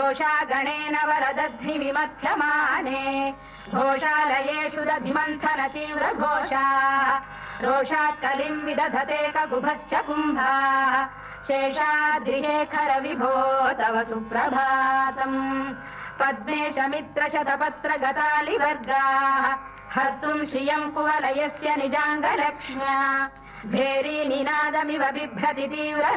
घोषा गणेन वरदध्नि विमथ्यमाने घोषालयेषु दधिमन्थन तीव्र घोषाः रोषात् कलिम् विदधते ककुभश्च कुम्भाः शेषाद्रिशेखर विभो तव सुप्रभातम् पद्मेश मित्र शतपत्र गतालिवर्गाः हर्तुम् श्रियम् कुवलयस्य निजाङ्गलक्ष्म्या भेरी निनादमिव बिभ्रति तीव्र